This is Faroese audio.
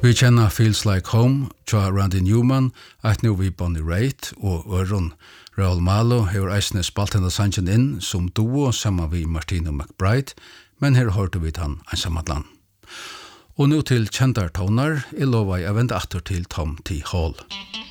Vi kjenner Feels Like Home, tja Randy Newman, eit nu vi Bonnie Raitt og Øron. Raoul Malo hever eisne spalt henne sangen inn som duo sammen vi Martino McBride, men her hørte vi han ensamadlan. Og nu til kjendar tonar, jeg lovar jeg vende atter til Tom T. Hall.